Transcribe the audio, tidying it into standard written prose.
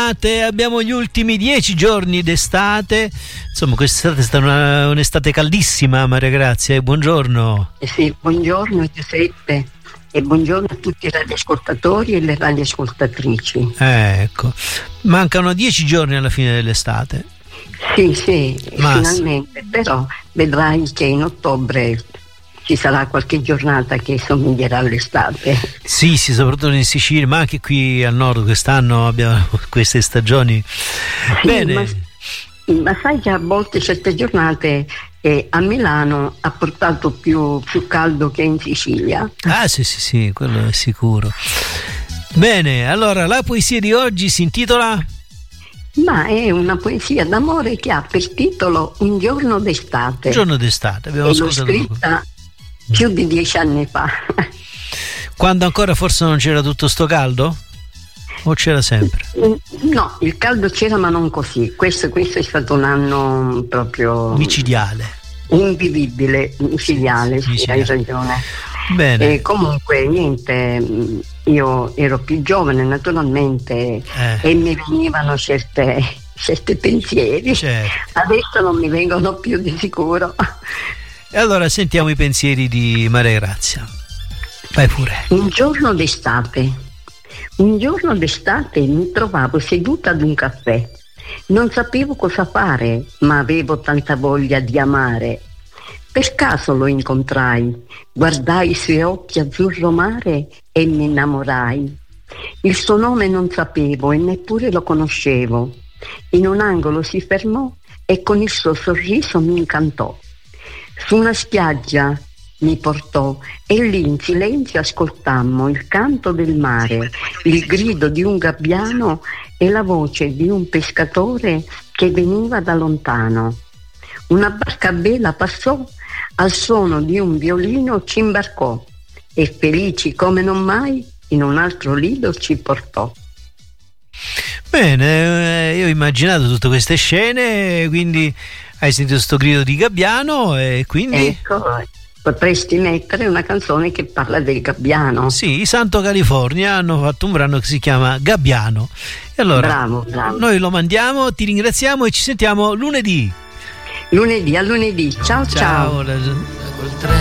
estate, abbiamo gli ultimi 10 giorni d'estate. Insomma, quest'estate è stata un'estate caldissima, Maria Grazia, buongiorno. Sì, buongiorno Giuseppe e buongiorno a tutti i radioascoltatori e le radioascoltatrici. Ecco, mancano 10 giorni alla fine dell'estate. Sì, finalmente, però vedrai che in ottobre ci sarà qualche giornata che somiglierà all'estate. Sì, soprattutto in Sicilia, ma anche qui al nord quest'anno abbiamo queste stagioni. Sì, Bene. Ma sai che a volte certe giornate a Milano ha portato più caldo che in Sicilia. Ah sì, quello è sicuro. Bene, allora la poesia di oggi si intitola? Ma è una poesia d'amore che ha per titolo Un giorno d'estate. Un giorno d'estate, abbiamo ascoltato. L'ho scritta più di 10 anni fa. Quando ancora forse non c'era tutto sto caldo? O c'era sempre? No, il caldo c'era ma non così. Questo è stato un anno proprio micidiale. Invivibile, micidiale, sì, hai ragione. Bene. Comunque niente, io ero più giovane naturalmente e mi venivano certe pensieri. Certo. Adesso non mi vengono più di sicuro. E allora sentiamo i pensieri di Maria Grazia. Vai pure. Un giorno d'estate mi trovavo seduta ad un caffè. Non sapevo cosa fare, ma avevo tanta voglia di amare. Per caso lo incontrai, guardai i suoi occhi azzurro mare e mi innamorai. Il suo nome non sapevo e neppure lo conoscevo. In un angolo si fermò e con il suo sorriso mi incantò. Su una spiaggia mi portò e lì in silenzio ascoltammo il canto del mare, il grido di un gabbiano e la voce di un pescatore che veniva da lontano. Una barca a vela passò, al suono di un violino ci imbarcò e felici come non mai in un altro lido ci portò. Bene, io ho immaginato tutte queste scene, quindi hai sentito sto grido di gabbiano e quindi... Ecco, potresti mettere una canzone che parla del gabbiano. Sì, i Santo California hanno fatto un brano che si chiama Gabbiano. E allora, bravo. Noi lo mandiamo, ti ringraziamo e ci sentiamo lunedì. A lunedì. Ciao.